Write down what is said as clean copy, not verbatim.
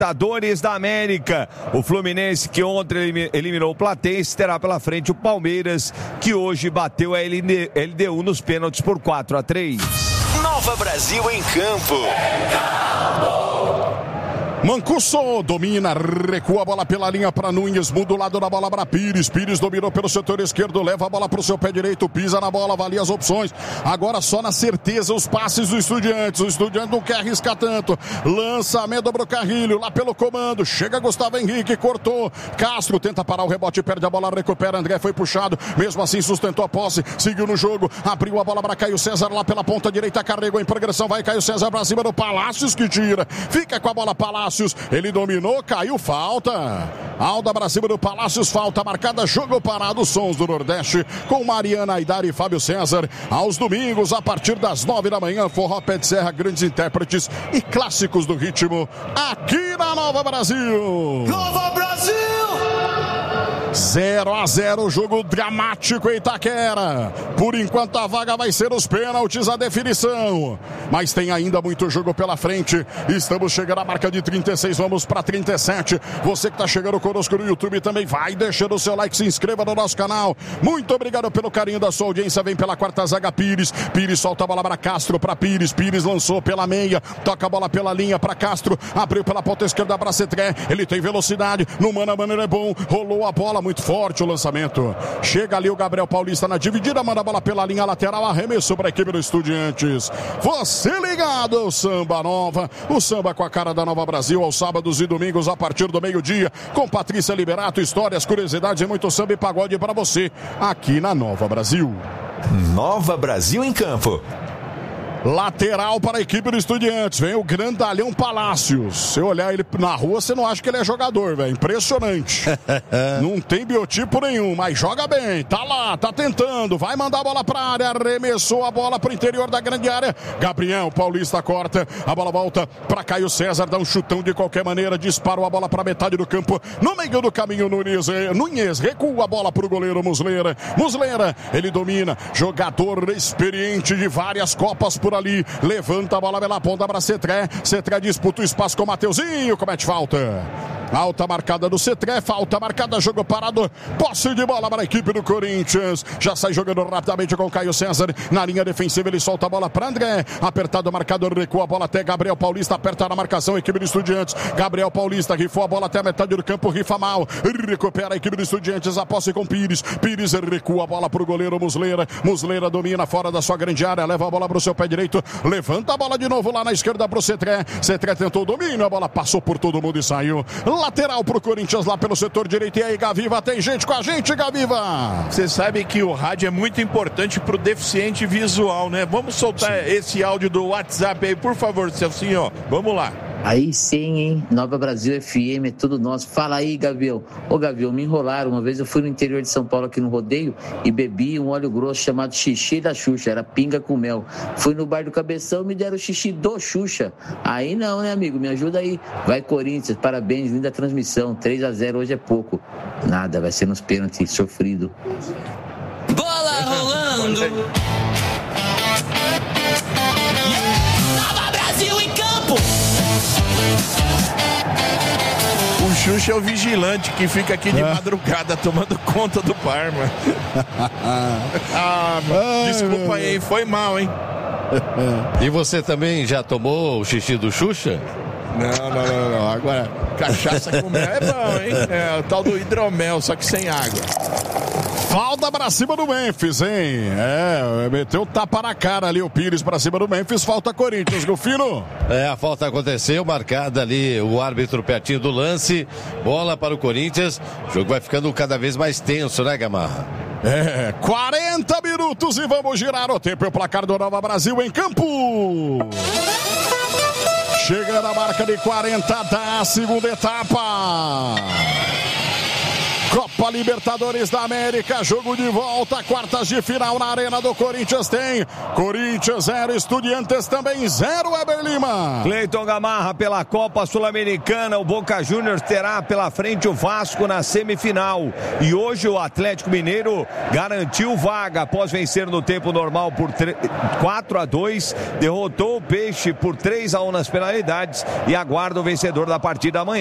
Libertadores da América. O Fluminense, que ontem eliminou o Platense, terá pela frente o Palmeiras, que hoje bateu a LDU nos pênaltis por 4-3. Nova Brasil em campo. Mancuso domina, recua a bola pela linha para Nunes, muda o lado da bola para Pires. Pires dominou pelo setor esquerdo, leva a bola para o seu pé direito, pisa na bola, avalia as opções. Agora só na certeza os passes do Estudiantes. O Estudiantes não quer arriscar tanto. Lançamento pro Carrilho, lá pelo comando. Chega Gustavo Henrique, cortou. Castro tenta parar o rebote, perde a bola, recupera. André foi puxado, mesmo assim sustentou a posse, seguiu no jogo, abriu a bola para Caio César lá pela ponta direita, carregou em progressão, vai Caio César para cima do Palácios que tira. Fica com a bola Palácios. Ele dominou, caiu, falta. Alda pra cima do Palácios, falta marcada, jogo parado. Sons do Nordeste com Mariana Aidar e Fábio César. Aos domingos, a partir das 9 da manhã, Forró Pé de Serra, grandes intérpretes e clássicos do ritmo aqui na Nova Brasil. Nova Brasil! 0-0, jogo dramático em Itaquera. Por enquanto a vaga vai ser os pênaltis, a definição. Mas tem ainda muito jogo pela frente. Estamos chegando à marca de 36, vamos para 37. Você que está chegando conosco no YouTube também vai deixando o seu like, se inscreva no nosso canal. Muito obrigado pelo carinho da sua audiência. Vem pela quarta zaga Pires. Pires solta a bola para Castro, para Pires. Pires lançou pela meia, toca a bola pela linha para Castro. Abriu pela ponta esquerda para Cetré. Ele tem velocidade, no mano a mano ele é bom. Rolou a bola, muito forte o lançamento. Chega ali o Gabriel Paulista na dividida, manda a bola pela linha lateral, arremesso para a equipe do Estudiantes. Você ligado, o Samba Nova, o samba com a cara da Nova Brasil, aos sábados e domingos a partir do meio-dia, com Patrícia Liberato, histórias, curiosidades e muito samba e pagode para você, aqui na Nova Brasil. Nova Brasil em campo. Lateral para a equipe do Estudiantes. Vem o grandalhão Palácios. Se você olhar ele na rua, você não acha que ele é jogador, velho. Impressionante. Não tem biotipo nenhum, mas joga bem. Tá lá, tá tentando. Vai mandar a bola para a área. Arremessou a bola para o interior da grande área. Gabriel Paulista corta. A bola volta para Caio César. Dá um chutão de qualquer maneira. Disparou a bola para metade do campo. No meio do caminho, Nunes recua a bola para o goleiro Muslera. Muslera, ele domina. Jogador experiente de várias Copas por ali, levanta a bola pela ponta para Cetré. Cetré disputa o espaço com o Mateuzinho, comete falta. Alta marcada do Cetré, falta marcada, jogo parado, posse de bola para a equipe do Corinthians. Já sai jogando rapidamente com o Caio César. Na linha defensiva ele solta a bola para André. Apertado, marcador, recua a bola até Gabriel Paulista, aperta na marcação a equipe do Estudiantes. Gabriel Paulista rifou a bola até a metade do campo, rifa mal. Recupera a equipe do Estudiantes, a posse com Pires. Pires recua a bola para o goleiro Muslera. Muslera domina fora da sua grande área, leva a bola para o seu pé direito. Levanta a bola de novo lá na esquerda para o Cetré. Cetré tentou o domínio, a bola passou por todo mundo e saiu. Lateral pro Corinthians lá pelo setor direito. E aí, Gaviva, tem gente com a gente, Gaviva. Você sabe que o rádio é muito importante pro deficiente visual, né? Vamos soltar esse áudio do WhatsApp aí, por favor, Celcinho. Vamos lá. Aí sim, hein? Nova Brasil FM, é tudo nosso. Fala aí, Gavião. Ô, Gavião, me enrolaram. Uma vez eu fui no interior de São Paulo, aqui no Rodeio, e bebi um óleo grosso chamado xixi da Xuxa. Era pinga com mel. Fui no bar do Cabeção, me deram o xixi do Xuxa. Aí não, né, amigo? Me ajuda aí. Vai, Corinthians. Parabéns, linda transmissão. 3-0 hoje é pouco. Nada, vai ser nos pênaltis. Sofrido. Bola rolando. Nova Brasil em campo. O Xuxa é o vigilante que fica aqui de madrugada tomando conta do Parma. Desculpa aí, foi mal, hein? E você também já tomou o xixi do Xuxa? Não. Agora, cachaça com mel é bom, hein? É o tal do hidromel, só que sem água. Falta pra cima do Memphis, hein? Meteu tapa na cara ali o Pires pra cima do Memphis. Falta Corinthians, Rufino. A falta aconteceu, marcada ali o árbitro pertinho do lance. Bola para o Corinthians. O jogo vai ficando cada vez mais tenso, né, Gamarra? 40 minutos e vamos girar o tempo e o placar do Nova Brasil em campo. Chega na marca de 40 da segunda etapa. Copa Libertadores da América, jogo de volta, quartas de final na Arena do Corinthians tem Corinthians 0, Estudiantes também 0, Weber Lima. Cleiton Gamarra pela Copa Sul-Americana, o Boca Juniors terá pela frente o Vasco na semifinal. E hoje o Atlético Mineiro garantiu vaga após vencer no tempo normal por 4-2, derrotou o Peixe por 3-1 nas penalidades e aguarda o vencedor da partida amanhã.